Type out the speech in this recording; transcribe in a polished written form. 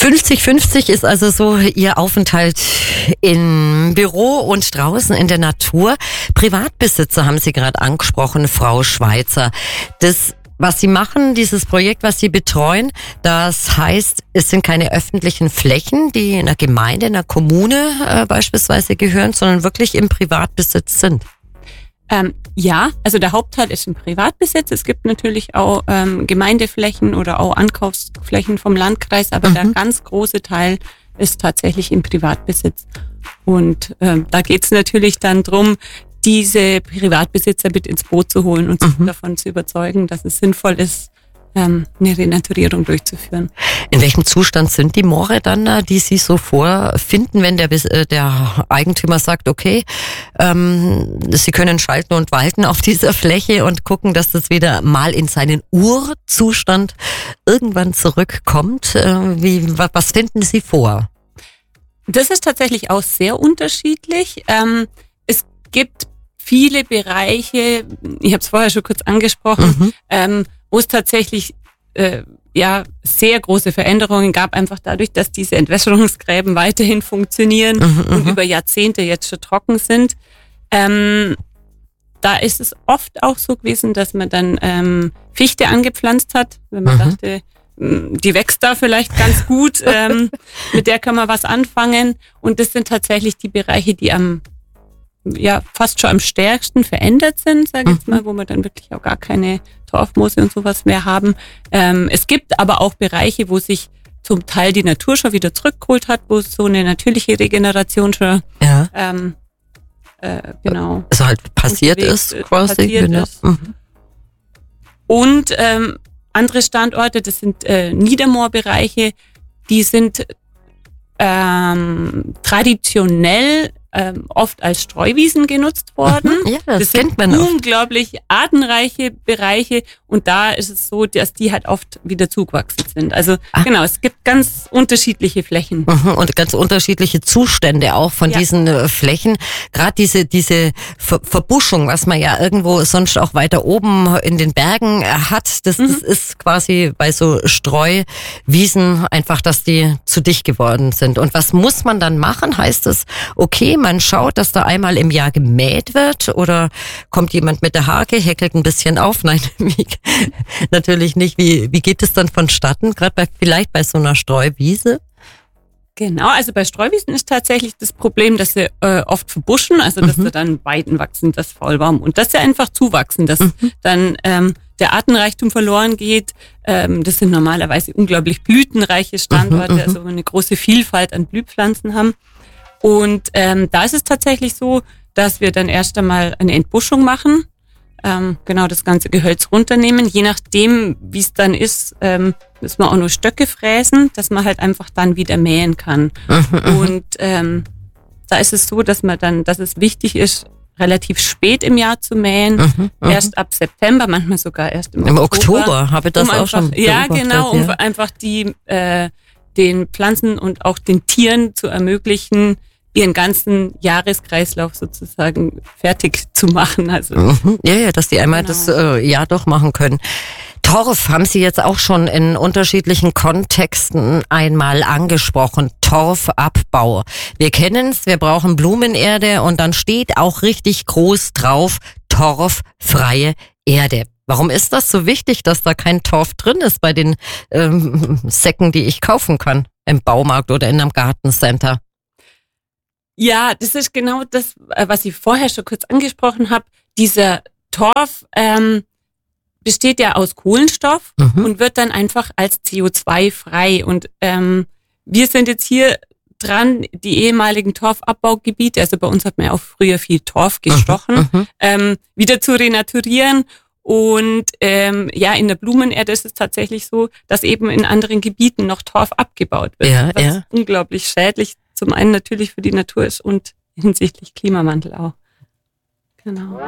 50-50 ist also so Ihr Aufenthalt im Büro und draußen in der Natur. Privatbesitzer haben Sie gerade angesprochen, Frau Schweitzer. Das, was Sie machen, dieses Projekt, was Sie betreuen, das heißt, es sind keine öffentlichen Flächen, die in einer Gemeinde, in einer Kommune beispielsweise gehören, sondern wirklich im Privatbesitz sind. Ja, also der Hauptteil ist im Privatbesitz. Es gibt natürlich auch Gemeindeflächen oder auch Ankaufsflächen vom Landkreis, aber der ganz große Teil ist tatsächlich im Privatbesitz. Und da geht's natürlich dann drum, diese Privatbesitzer mit ins Boot zu holen und sich davon zu überzeugen, dass es sinnvoll ist, eine Renaturierung durchzuführen. In welchem Zustand sind die Moore dann, die Sie so vorfinden, wenn der Eigentümer sagt, okay, Sie können schalten und walten auf dieser Fläche und gucken, dass das wieder mal in seinen Urzustand irgendwann zurückkommt? Was finden Sie vor? Das ist tatsächlich auch sehr unterschiedlich. Es gibt viele Bereiche, ich habe es vorher schon kurz angesprochen, wo es tatsächlich sehr große Veränderungen gab, einfach dadurch, dass diese Entwässerungsgräben weiterhin funktionieren und über Jahrzehnte jetzt schon trocken sind. Da ist es oft auch so gewesen, dass man dann Fichte angepflanzt hat, wenn man dachte, die wächst da vielleicht ganz gut, mit der kann man was anfangen. Und das sind tatsächlich die Bereiche, die fast schon am stärksten verändert sind, sage ich jetzt mal, wo wir dann wirklich auch gar keine Torfmoose und sowas mehr haben. Es gibt aber auch Bereiche, wo sich zum Teil die Natur schon wieder zurückgeholt hat, wo so eine natürliche Regeneration schon genau. Also halt passiert ist quasi. Und andere Standorte, das sind Niedermoorbereiche, die sind traditionell oft als Streuwiesen genutzt worden. Ja, das sind kennt man unglaublich artenreiche Bereiche und da ist es so, dass die halt oft wieder zugewachsen sind. Also genau, es gibt ganz unterschiedliche Flächen. Und ganz unterschiedliche Zustände auch von diesen Flächen. Gerade diese Verbuschung, was man ja irgendwo sonst auch weiter oben in den Bergen hat, das ist quasi bei so Streuwiesen einfach, dass die zu dicht geworden sind. Und was muss man dann machen? Heißt es, okay, man schaut, dass da einmal im Jahr gemäht wird oder kommt jemand mit der Hake, häkelt ein bisschen auf? Nein, natürlich nicht. Wie geht es dann vonstatten, gerade vielleicht bei so einer Streuwiese? Genau, also bei Streuwiesen ist tatsächlich das Problem, dass sie oft verbuschen, also dass sie dann Weiden wachsen, das Faulbaum, und dass sie einfach zuwachsen, dass dann der Artenreichtum verloren geht. Das sind normalerweise unglaublich blütenreiche Standorte, also eine große Vielfalt an Blühpflanzen haben. Und da ist es tatsächlich so, dass wir dann erst einmal eine Entbuschung machen, genau das ganze Gehölz runternehmen. Je nachdem, wie es dann ist, müssen wir auch nur Stöcke fräsen, dass man halt einfach dann wieder mähen kann. Und da ist es so, dass es wichtig ist, relativ spät im Jahr zu mähen, erst ab September, manchmal sogar erst im Oktober habe ich das auch schon beobachtet. Ja, genau, um einfach den Pflanzen und auch den Tieren zu ermöglichen, ihren ganzen Jahreskreislauf sozusagen fertig zu machen. Also dass die einmal das Jahr doch machen können. Torf haben Sie jetzt auch schon in unterschiedlichen Kontexten einmal angesprochen. Torfabbau. Wir kennen es, wir brauchen Blumenerde und dann steht auch richtig groß drauf, torffreie Erde. Warum ist das so wichtig, dass da kein Torf drin ist bei den Säcken, die ich kaufen kann im Baumarkt oder in einem Gartencenter? Ja, das ist genau das, was ich vorher schon kurz angesprochen habe. Dieser Torf besteht ja aus Kohlenstoff und wird dann einfach als CO2 frei. Und wir sind jetzt hier dran, die ehemaligen Torfabbaugebiete, also bei uns hat man ja auch früher viel Torf gestochen, wieder zu renaturieren. Und in der Blumenerde ist es tatsächlich so, dass eben in anderen Gebieten noch Torf abgebaut wird, was unglaublich schädlich zum einen natürlich für die Natur ist und hinsichtlich Klimawandel auch. Genau.